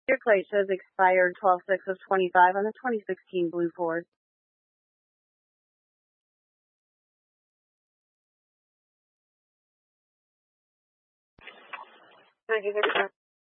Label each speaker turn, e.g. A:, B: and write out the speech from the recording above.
A: Your plate says expired 12/6 of 25 on the 2016 blue Ford. Thank you.